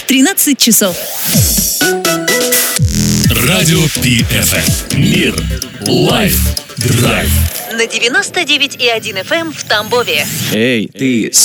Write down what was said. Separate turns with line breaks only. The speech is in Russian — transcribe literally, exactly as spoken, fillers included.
тринадцать часов.
Радио Пи Эф Эм. Мир. Лайф. Драйв.
На девяносто девять и один эф эм в Тамбове.
Эй, ты